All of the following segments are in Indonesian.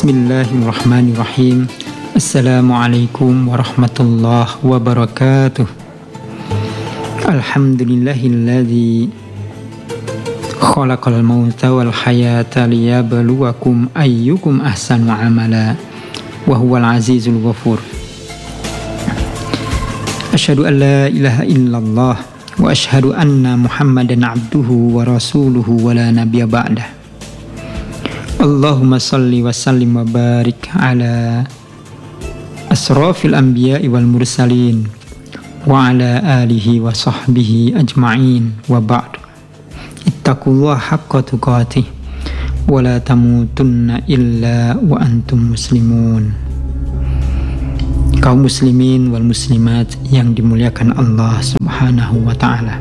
Bismillahirrahmanirrahim. Assalamualaikum warahmatullahi wabarakatuh. Alhamdulillahilladzi khalaqal mauta wal hayata liyabluwakum ayyukum ahsanu amala wa huwal azizul ghafur. Asyhadu an la ilaha illallah wa asyhadu anna Muhammadan abduhu wa rasuluhu wa la nabiyya ba'dah. Allahumma salli wa sallim wa barik ala asrafil anbiya'i wal mursalin wa ala alihi wa sahbihi ajma'in wa ba'd. Ittaqullaha haqqa tuqatih wa la tamutunna illa wa antum muslimun. Kaum muslimin wal muslimat yang dimuliakan Allah Subhanahu wa ta'ala.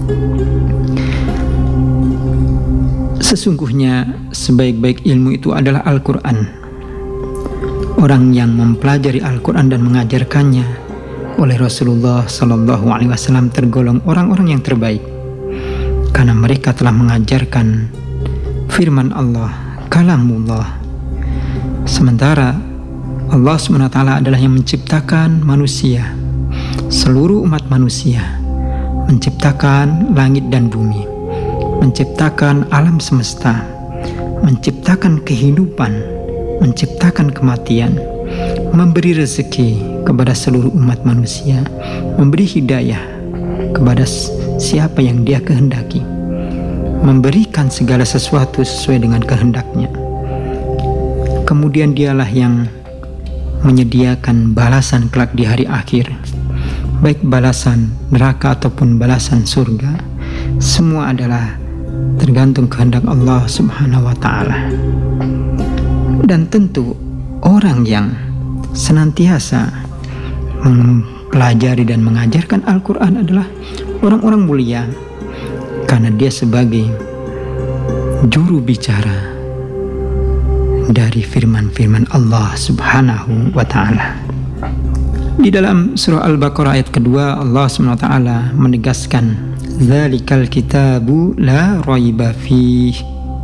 Sesungguhnya sebaik-baik ilmu itu adalah Al-Quran. Orang yang mempelajari Al-Quran dan mengajarkannya oleh Rasulullah Sallallahu Alaihi Wasallam tergolong orang-orang yang terbaik, karena mereka telah mengajarkan firman Allah, kalamullah. Sementara Allah SWT adalah yang menciptakan manusia, seluruh umat manusia, menciptakan langit dan bumi, menciptakan alam semesta, menciptakan kehidupan, menciptakan kematian, memberi rezeki kepada seluruh umat manusia, memberi hidayah kepada siapa yang Dia kehendaki, memberikan segala sesuatu sesuai dengan kehendaknya. Kemudian Dialah yang menyediakan balasan kelak di hari akhir, baik balasan neraka ataupun balasan surga. Semua adalah tergantung kehendak Allah Subhanahu wa ta'ala. Dan tentu orang yang senantiasa mempelajari dan mengajarkan Al-Quran adalah orang-orang mulia, karena dia sebagai juru bicara dari firman-firman Allah Subhanahu wa ta'ala. Di dalam surah Al-Baqarah ayat kedua, Allah Subhanahu wa ta'ala menegaskan, Dzalikal kitabu la raiba fih.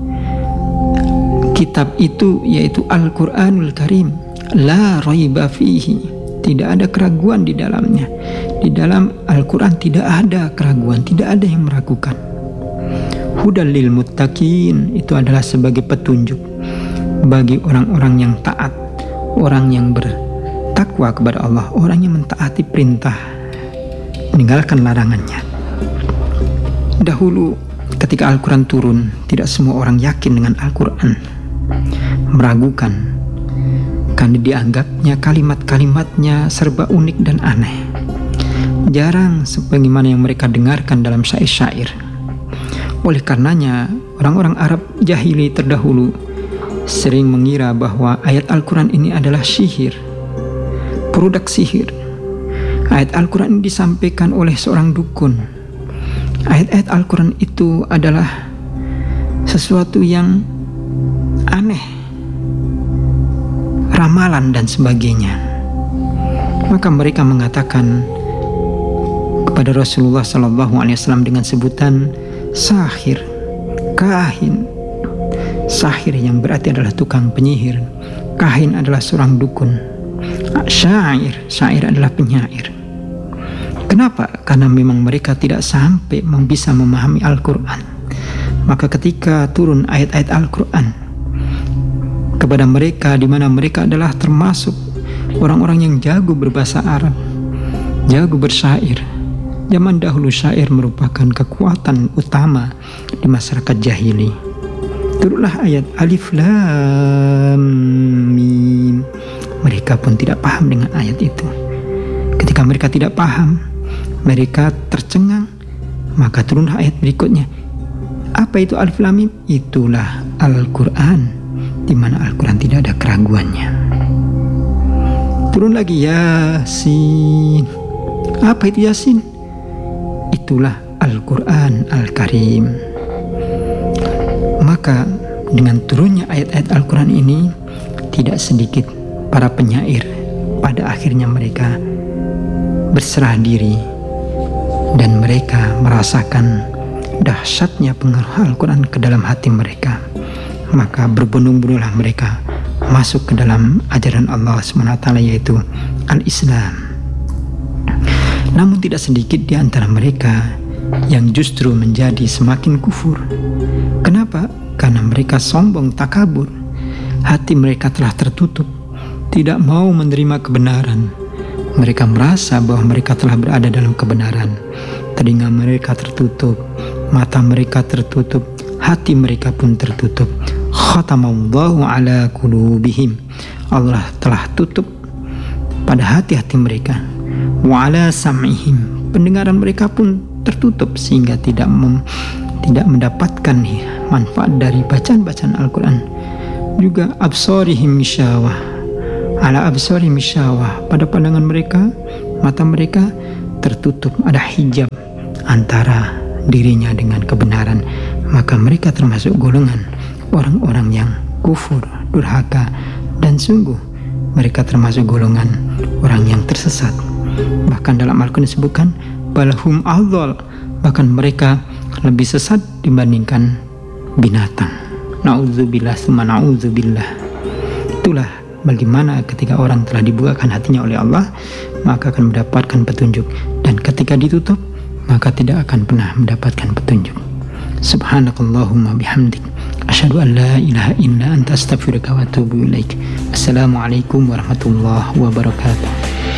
Kitab itu yaitu Al-Quranul Karim, la raiba fihi, tidak ada keraguan di dalamnya. Di dalam Al-Quran tidak ada keraguan, tidak ada yang meragukan. Hudal lil muttaqin, itu adalah sebagai petunjuk bagi orang-orang yang taat, orang yang bertakwa kepada Allah, orang yang mentaati perintah, meninggalkan larangannya. Dahulu ketika Al-Quran turun, tidak semua orang yakin dengan Al-Quran, meragukan, karena dianggapnya kalimat-kalimatnya serba unik dan aneh, jarang sebagaimana yang mereka dengarkan dalam syair-syair. Oleh karenanya orang-orang Arab jahili terdahulu sering mengira bahwa ayat Al-Quran ini adalah sihir, produk sihir. Ayat Al-Quran ini disampaikan oleh seorang dukun. Ayat-ayat Al-Quran itu adalah sesuatu yang aneh, ramalan dan sebagainya. Maka mereka mengatakan kepada Rasulullah SAW dengan sebutan sahir, kahin. Sahir yang berarti adalah tukang penyihir, kahin adalah seorang dukun, syair, syair adalah penyair. Kenapa? Karena memang mereka tidak sampai bisa memahami Al-Quran. Maka ketika turun ayat-ayat Al-Quran kepada mereka, di mana mereka adalah termasuk orang-orang yang jago berbahasa Arab, jago bersyair. Zaman dahulu syair merupakan kekuatan utama di masyarakat jahili. Turunlah ayat Alif Lam Mim. Mereka pun tidak paham dengan ayat itu. Ketika mereka tidak paham, mereka tercengang, maka turunlah ayat berikutnya. Apa itu Alif Lam Mim? Itulah Al-Quran, di mana Al-Quran tidak ada keraguannya. Turun lagi Yasin. Apa itu Yasin? Itulah Al-Quran Al-Karim. Maka dengan turunnya ayat-ayat Al-Quran ini, tidak sedikit para penyair pada akhirnya mereka berserah diri, dan mereka merasakan dahsyatnya pengaruh Al-Quran ke dalam hati mereka. Maka berbondong-bondonglah mereka masuk ke dalam ajaran Allah SWT, yaitu al-Islam. Namun tidak sedikit di antara mereka yang justru menjadi semakin kufur. Kenapa? Karena mereka sombong, takabur. Hati mereka telah tertutup, tidak mau menerima kebenaran. Mereka merasa bahwa mereka telah berada dalam kebenaran. Telinga mereka tertutup, mata mereka tertutup, hati mereka pun tertutup. Khatamallahu ala qulubihim. Allah telah tutup pada hati-hati mereka. Wa ala sam'ihim. Pendengaran mereka pun tertutup sehingga tidak mendapatkan manfaat dari bacaan-bacaan Al-Quran. Juga absarihim misyawah. Ala absarihim misyawah. Pada pandangan mereka, mata mereka tertutup, ada hijab antara dirinya dengan kebenaran. Maka mereka termasuk golongan orang-orang yang kufur, durhaka, dan sungguh mereka termasuk golongan orang yang tersesat. Bahkan dalam Al-Quran disebutkan balhum adhal, bahkan mereka lebih sesat dibandingkan binatang. Na'udzubillah summa na'udzubillah. Itulah bagaimana ketika orang telah dibukakan hatinya oleh Allah, maka akan mendapatkan petunjuk, dan ketika ditutup maka tidak akan pernah mendapatkan petunjuk. Subhanakallahumma bihamdik, asyhadu an la ilaha illa anta astaghfiruka wa atubu ilaik. Assalamualaikum warahmatullahi wabarakatuh.